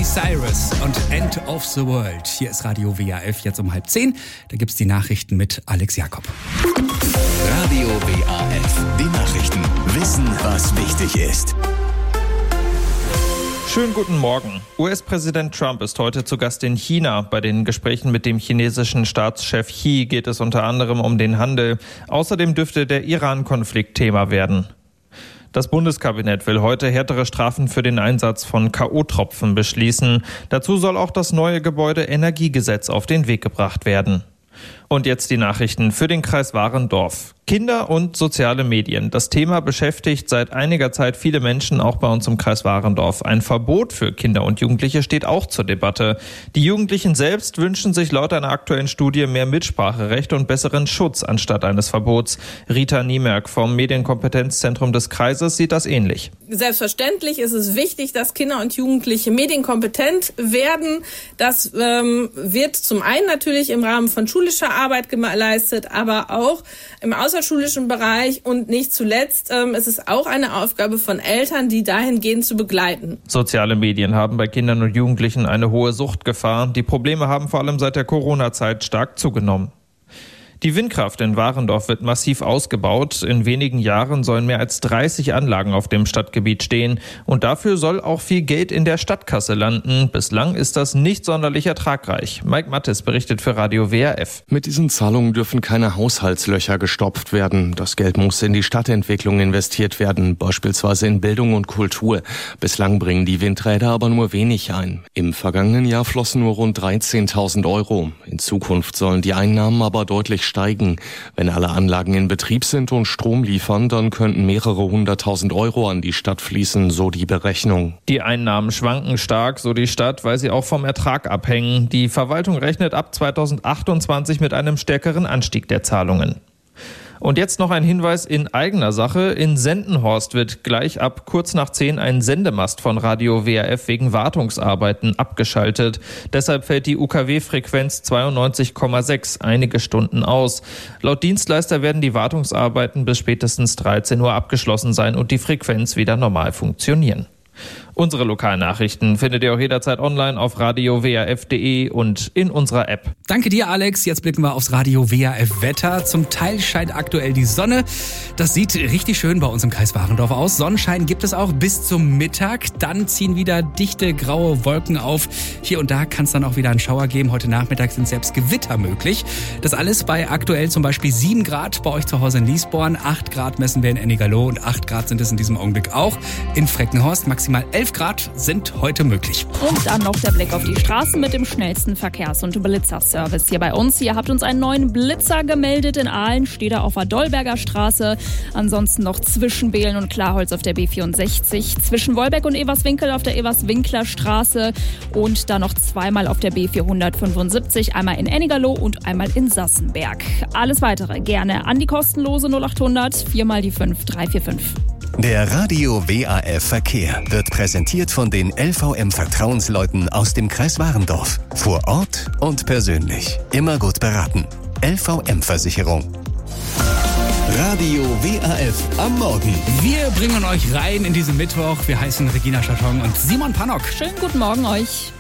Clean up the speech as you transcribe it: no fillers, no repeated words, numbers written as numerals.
Cyrus und End of the World. Hier ist Radio WAF jetzt um 9:30. Da gibt's die Nachrichten mit Alex Jakob. Radio WAF, die Nachrichten. Wissen, was wichtig ist. Schönen guten Morgen. US-Präsident Trump ist heute zu Gast in China. Bei den Gesprächen mit dem chinesischen Staatschef Xi geht es unter anderem um den Handel. Außerdem dürfte der Iran-Konflikt Thema werden. Das Bundeskabinett will heute härtere Strafen für den Einsatz von K.O.-Tropfen beschließen. Dazu soll auch das neue Gebäudeenergiegesetz auf den Weg gebracht werden. Und jetzt die Nachrichten für den Kreis Warendorf. Kinder und soziale Medien. Das Thema beschäftigt seit einiger Zeit viele Menschen, auch bei uns im Kreis Warendorf. Ein Verbot für Kinder und Jugendliche steht auch zur Debatte. Die Jugendlichen selbst wünschen sich laut einer aktuellen Studie mehr Mitspracherecht und besseren Schutz anstatt eines Verbots. Rita Niemerk vom Medienkompetenzzentrum des Kreises sieht das ähnlich. Selbstverständlich ist es wichtig, dass Kinder und Jugendliche medienkompetent werden. Das wird zum einen natürlich im Rahmen von schulischer Arbeit geleistet, aber auch im außerschulischen Bereich und nicht zuletzt ist es auch eine Aufgabe von Eltern, die dahingehend zu begleiten. Soziale Medien haben bei Kindern und Jugendlichen eine hohe Suchtgefahr. Die Probleme haben vor allem seit der Corona-Zeit stark zugenommen. Die Windkraft in Warendorf wird massiv ausgebaut. In wenigen Jahren sollen mehr als 30 Anlagen auf dem Stadtgebiet stehen. Und dafür soll auch viel Geld in der Stadtkasse landen. Bislang ist das nicht sonderlich ertragreich. Mike Mattes berichtet für Radio WAF. Mit diesen Zahlungen dürfen keine Haushaltslöcher gestopft werden. Das Geld muss in die Stadtentwicklung investiert werden, beispielsweise in Bildung und Kultur. Bislang bringen die Windräder aber nur wenig ein. Im vergangenen Jahr flossen nur rund 13.000 Euro. In Zukunft sollen die Einnahmen aber deutlich steigen. Wenn alle Anlagen in Betrieb sind und Strom liefern, dann könnten mehrere 100.000 Euro an die Stadt fließen, so die Berechnung. Die Einnahmen schwanken stark, so die Stadt, weil sie auch vom Ertrag abhängen. Die Verwaltung rechnet ab 2028 mit einem stärkeren Anstieg der Zahlungen. Und jetzt noch ein Hinweis in eigener Sache. In Sendenhorst wird gleich ab kurz nach 10 ein Sendemast von Radio WAF wegen Wartungsarbeiten abgeschaltet. Deshalb fällt die UKW-Frequenz 92,6 einige Stunden aus. Laut Dienstleister werden die Wartungsarbeiten bis spätestens 13 Uhr abgeschlossen sein und die Frequenz wieder normal funktionieren. Unsere Lokalnachrichten findet ihr auch jederzeit online auf radiowaf.de und in unserer App. Danke dir, Alex. Jetzt blicken wir aufs Radio WAF Wetter. Zum Teil scheint aktuell die Sonne. Das sieht richtig schön bei uns im Kreis Warendorf aus. Sonnenschein gibt es auch bis zum Mittag. Dann ziehen wieder dichte graue Wolken auf. Hier und da kann es dann auch wieder einen Schauer geben. Heute Nachmittag sind selbst Gewitter möglich. Das alles bei aktuell zum Beispiel 7 Grad bei euch zu Hause in Liesborn. 8 Grad messen wir in Ennigerloh und 8 Grad sind es in diesem Augenblick auch in Freckenhorst. Maximal 11 Grad sind heute möglich. Und dann noch der Blick auf die Straßen mit dem schnellsten Verkehrs- und Blitzerservice hier bei uns. Ihr habt uns einen neuen Blitzer gemeldet. In Aalen steht er auf der Dolberger Straße. Ansonsten noch zwischen Behlen und Klarholz auf der B64. Zwischen Wolbeck und Everswinkel auf der Everswinkler Straße. Und dann noch zweimal auf der B475. Einmal in Ennigerloh und einmal in Sassenberg. Alles weitere gerne an die kostenlose 0800 4 mal die 5 345. Der Radio WAF Verkehr wird präsentiert von den LVM-Vertrauensleuten aus dem Kreis Warendorf. Vor Ort und persönlich. Immer gut beraten. LVM-Versicherung. Radio WAF am Morgen. Wir bringen euch rein in diesen Mittwoch. Wir heißen Regina Scharton und Simon Pannock. Schönen guten Morgen euch.